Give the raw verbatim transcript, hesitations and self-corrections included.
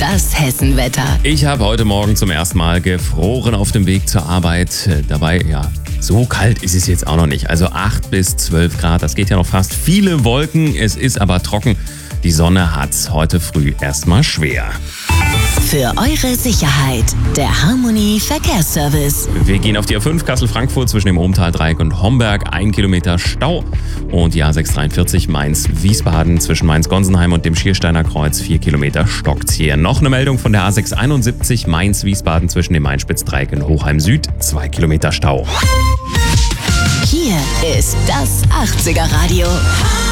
Das Hessenwetter. Ich habe heute Morgen zum ersten Mal gefroren auf dem Weg zur Arbeit. Dabei, ja, so kalt ist es jetzt auch noch nicht. Also acht bis zwölf Grad, das geht ja noch fast. Viele Wolken, es ist aber trocken. Die Sonne hat's heute früh erstmal schwer. Für eure Sicherheit, der Harmony Verkehrsservice. Wir gehen auf die A fünf Kassel-Frankfurt zwischen dem Ohm-Tal-Dreieck und Homberg. Ein Kilometer Stau. Und die A sechs dreiundvierzig Mainz-Wiesbaden zwischen Mainz-Gonsenheim und dem Schiersteiner Kreuz. Vier Kilometer stockt's hier. Noch eine Meldung von der A sechs einundsiebzig Mainz-Wiesbaden zwischen dem Main-Spitz-Dreieck und Hochheim-Süd. Zwei Kilometer Stau. Hier ist das achtziger Radio.